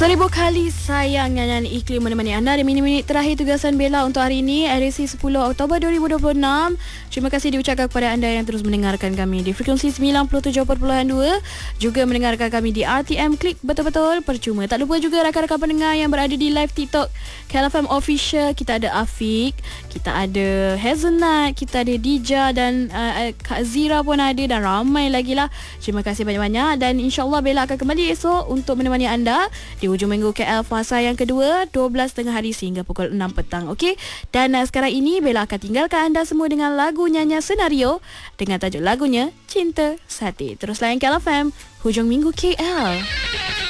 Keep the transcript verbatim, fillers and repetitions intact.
Seribu kali sayang nyanyian iklim menemani anda di minit-minit terakhir tugasan Bella untuk hari ini, edisi sepuluh Oktober dua ribu dua puluh enam. Terima kasih diucapkan kepada anda yang terus mendengarkan kami di frekuensi sembilan puluh tujuh perpuluhan dua, juga mendengarkan kami di R T M Klik betul-betul percuma. Tak lupa juga rakan-rakan pendengar yang berada di live TikTok K L F M Official. Kita ada Afiq, kita ada Hazelnut, kita ada Dija dan uh, Kak Zira pun ada, dan ramai lagi lah. Terima kasih banyak-banyak, dan insyaAllah Bella akan kembali esok untuk menemani anda di hujung minggu K L fasa yang kedua, dua belas tengah hari sehingga pukul enam petang. Okey. Dan uh, sekarang ini Bella akan tinggalkan anda semua dengan lagu nyanyian senario dengan tajuk lagunya Cinta Sati. Terus layan K L F M hujung minggu K L.